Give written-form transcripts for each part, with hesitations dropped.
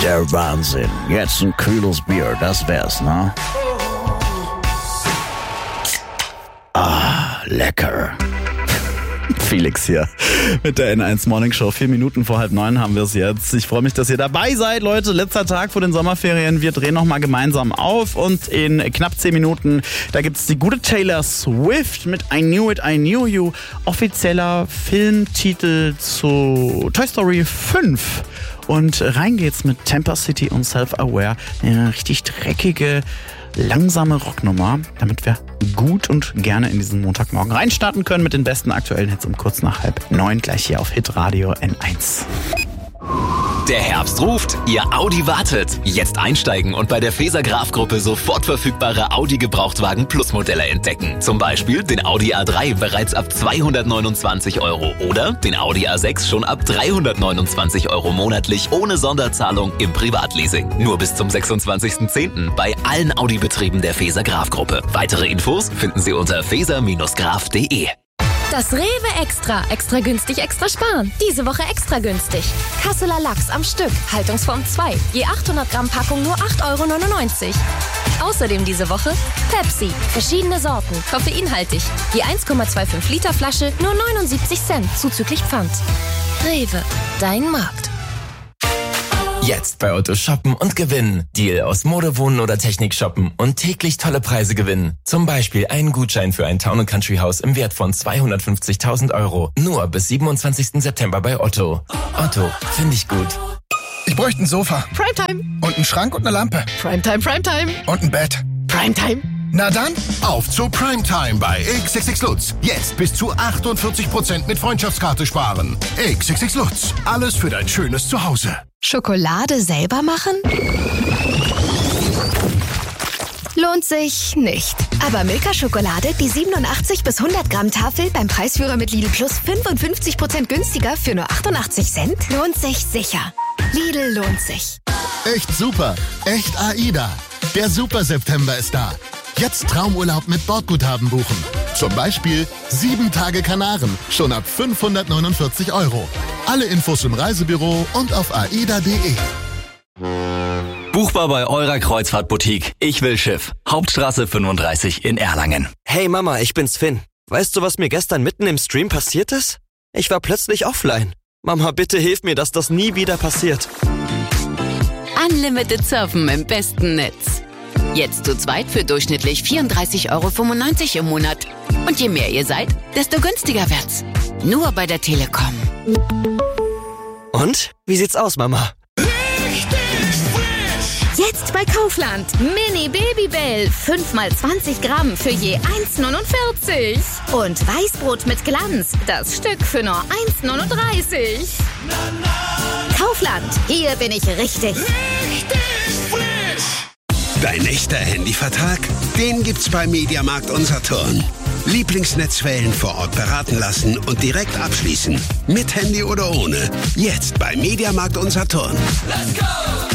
Der Wahnsinn. Jetzt ein kühles Bier, das wär's, ne? Ah, lecker. Felix hier mit der N1 Morning Show. 4 Minuten vor 8:30 haben wir es jetzt. Ich freue mich, dass ihr dabei seid, Leute. Letzter Tag vor den Sommerferien. Wir drehen nochmal gemeinsam auf und in knapp 10 Minuten, da gibt es die gute Taylor Swift mit I Knew It, I Knew You. Offizieller Filmtitel zu Toy Story 5. Und rein geht's mit Temper City und Self-Aware. Eine richtig dreckige, langsame Rocknummer, damit wir gut und gerne in diesen Montagmorgen reinstarten können mit den besten aktuellen Hits um kurz nach 8:30 gleich hier auf Hitradio N1. Der Herbst ruft, Ihr Audi wartet. Jetzt einsteigen und bei der Feser Graf Gruppe sofort verfügbare Audi Gebrauchtwagen Plus Modelle entdecken. Zum Beispiel den Audi A3 bereits ab 229 € oder den Audi A6 schon ab 329 € monatlich ohne Sonderzahlung im Privatleasing. Nur bis zum 26.10. bei allen Audi-Betrieben der Feser Graf Gruppe. Weitere Infos finden Sie unter feser-graf.de. Das Rewe Extra. Extra günstig, extra sparen. Diese Woche extra günstig. Kasseler Lachs am Stück. Haltungsform 2. Je 800 Gramm Packung nur 8,99 €. Außerdem diese Woche Pepsi. Verschiedene Sorten. Koffeinhaltig. Je 1,25 Liter Flasche nur 79 Cent. Zuzüglich Pfand. Rewe. Dein Markt. Jetzt bei Otto shoppen und gewinnen. Deal aus Mode, Wohnen oder Technik shoppen und täglich tolle Preise gewinnen. Zum Beispiel einen Gutschein für ein Town & Country Haus im Wert von 250.000 €. Nur bis 27. September bei Otto. Otto, finde ich gut. Ich bräuchte ein Sofa. Primetime. Und einen Schrank und eine Lampe. Primetime, Primetime. Und ein Bett. Primetime. Na dann, auf zu Primetime bei XXX Lutz. Jetzt bis zu 48% mit Freundschaftskarte sparen. XXX Lutz. Alles für dein schönes Zuhause. Schokolade selber machen? Lohnt sich nicht. Aber Milka-Schokolade, die 87 bis 100 Gramm Tafel beim Preisführer mit Lidl Plus 55% günstiger für nur 88 Cent, lohnt sich sicher. Lidl lohnt sich. Echt super. Echt AIDA. Der Super September ist da. Jetzt Traumurlaub mit Bordguthaben buchen. Zum Beispiel 7 Tage Kanaren, schon ab 549 €. Alle Infos im Reisebüro und auf aida.de. Buchbar bei eurer Kreuzfahrtboutique. Ich will Schiff. Hauptstraße 35 in Erlangen. Hey Mama, ich bin's Finn. Weißt du, was mir gestern mitten im Stream passiert ist? Ich war plötzlich offline. Mama, bitte hilf mir, dass das nie wieder passiert. Unlimited Surfen im besten Netz. Jetzt zu zweit für durchschnittlich 34,95 € im Monat. Und je mehr ihr seid, desto günstiger wird's. Nur bei der Telekom. Und? Wie sieht's aus, Mama? Jetzt bei Kaufland. Mini Babybell. 5x20 Gramm für je 1,49 €. Und Weißbrot mit Glanz. Das Stück für nur 1,39 €. Kaufland. Hier bin ich richtig. Dein echter Handyvertrag? Den gibt's bei Mediamarkt und Saturn. Lieblingsnetzwellen vor Ort beraten lassen und direkt abschließen. Mit Handy oder ohne. Jetzt bei Mediamarkt und Saturn. Let's go!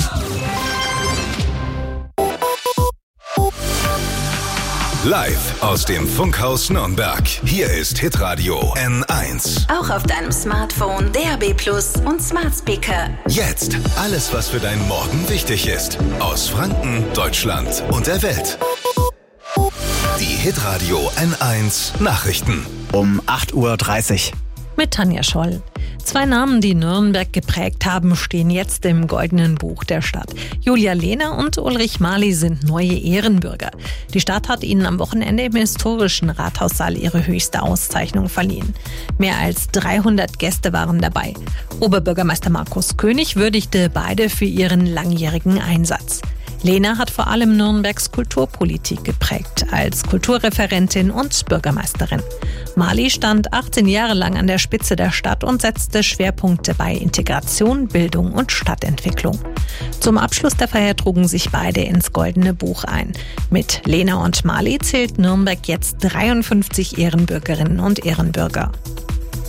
Live aus dem Funkhaus Nürnberg. Hier ist Hitradio N1. Auch auf deinem Smartphone, DAB+ und Smart Speaker. Jetzt alles, was für deinen Morgen wichtig ist. Aus Franken, Deutschland und der Welt. Die Hitradio N1 Nachrichten. Um 8:30 Uhr. Mit Tanja Scholl. 2 Namen, die Nürnberg geprägt haben, stehen jetzt im Goldenen Buch der Stadt. Julia Lehner und Ulrich Marli sind neue Ehrenbürger. Die Stadt hat ihnen am Wochenende im historischen Rathaussaal ihre höchste Auszeichnung verliehen. Mehr als 300 Gäste waren dabei. Oberbürgermeister Markus König würdigte beide für ihren langjährigen Einsatz. Lehner hat vor allem Nürnbergs Kulturpolitik geprägt, als Kulturreferentin und Bürgermeisterin. Marli stand 18 Jahre lang an der Spitze der Stadt und setzte Schwerpunkte bei Integration, Bildung und Stadtentwicklung. Zum Abschluss der Feier trugen sich beide ins Goldene Buch ein. Mit Lehner und Marli zählt Nürnberg jetzt 53 Ehrenbürgerinnen und Ehrenbürger.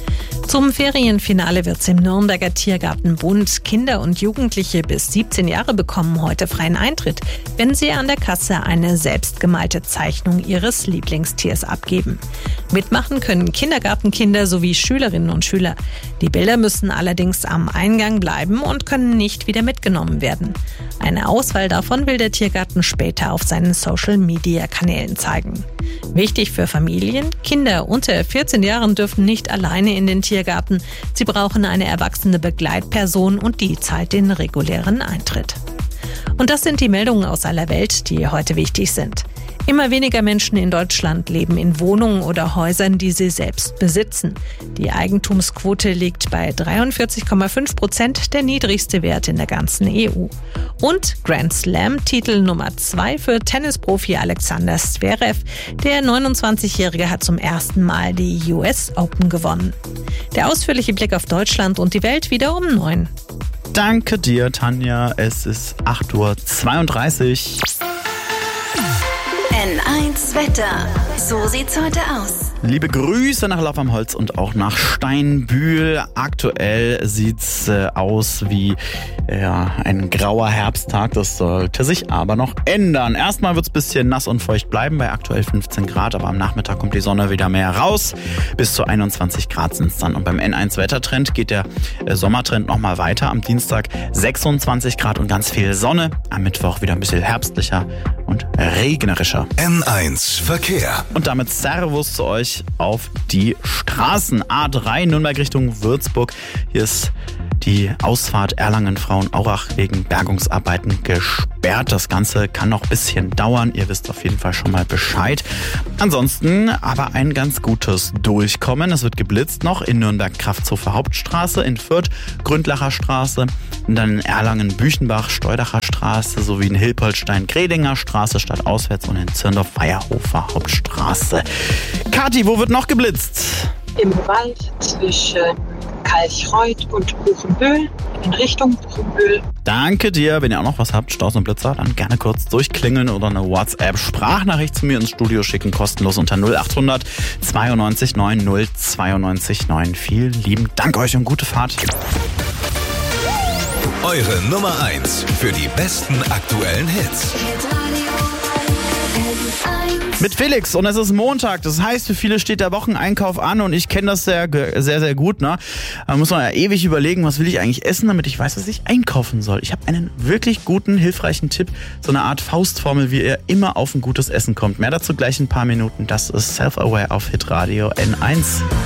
Zum Ferienfinale wird's im Nürnberger Tiergarten bunt. Kinder und Jugendliche bis 17 Jahre bekommen heute freien Eintritt, wenn sie an der Kasse eine selbstgemalte Zeichnung ihres Lieblingstiers abgeben. Mitmachen können Kindergartenkinder sowie Schülerinnen und Schüler. Die Bilder müssen allerdings am Eingang bleiben und können nicht wieder mitgenommen werden. Eine Auswahl davon will der Tiergarten später auf seinen Social-Media-Kanälen zeigen. Wichtig für Familien: Kinder unter 14 Jahren dürfen nicht alleine in den Tiergarten. Sie brauchen eine erwachsene Begleitperson und die zahlt den regulären Eintritt. Und das sind die Meldungen aus aller Welt, die heute wichtig sind. Immer weniger Menschen in Deutschland leben in Wohnungen oder Häusern, die sie selbst besitzen. Die Eigentumsquote liegt bei 43,5%, der niedrigste Wert in der ganzen EU. Und Grand Slam-Titel Nummer 2 für Tennisprofi Alexander Zverev. Der 29-Jährige hat zum ersten Mal die US Open gewonnen. Der ausführliche Blick auf Deutschland und die Welt wieder um 9. Danke dir, Tanja. Es ist 8:32 Uhr. N1 Wetter. So sieht's heute aus. Liebe Grüße nach Lauf am Holz und auch nach Steinbühl. Aktuell sieht's aus wie ein grauer Herbsttag. Das sollte sich aber noch ändern. Erstmal wird's ein bisschen nass und feucht bleiben bei aktuell 15 Grad, aber am Nachmittag kommt die Sonne wieder mehr raus. Bis zu 21 Grad sind's dann. Und beim N1 Wettertrend geht der Sommertrend nochmal weiter. Am Dienstag 26 Grad und ganz viel Sonne. Am Mittwoch wieder ein bisschen herbstlicher und regnerischer. N1 Verkehr. Und damit Servus zu euch auf die Straßen. A3 Nürnberg Richtung Würzburg. Hier ist die Ausfahrt Erlangen-Frauenaurach wegen Bergungsarbeiten gesperrt. Das Ganze kann noch ein bisschen dauern. Ihr wisst auf jeden Fall schon mal Bescheid. Ansonsten aber ein ganz gutes Durchkommen. Es wird geblitzt noch in Nürnberg Kraftshofer Hauptstraße, in Fürth Gründlacher Straße, und dann in Erlangen Büchenbach Steudacher Straße sowie in Hilpoltstein Gredinger Straße stadtauswärts und in Zirndorf Weierhofer Hauptstraße. Kathi, wo wird noch geblitzt? Im Wald zwischen Kalchreuth und Buchenbühl, in Richtung Buchenbühl. Danke dir. Wenn ihr auch noch was habt, Staus und Blitzer, dann gerne kurz durchklingeln oder eine WhatsApp-Sprachnachricht zu mir ins Studio schicken, kostenlos unter 0800 92 90 92 9. Vielen lieben Dank euch und gute Fahrt. Eure Nummer 1 für die besten aktuellen Hits. Mit Felix, und es ist Montag, das heißt, für viele steht der Wocheneinkauf an und ich kenne das sehr, sehr gut. Ne? Da muss man ja ewig überlegen, was will ich eigentlich essen, damit ich weiß, was ich einkaufen soll. Ich habe einen wirklich guten, hilfreichen Tipp, so eine Art Faustformel, wie ihr immer auf ein gutes Essen kommt. Mehr dazu gleich in ein paar Minuten. Das ist Self-Aware auf Hitradio N1.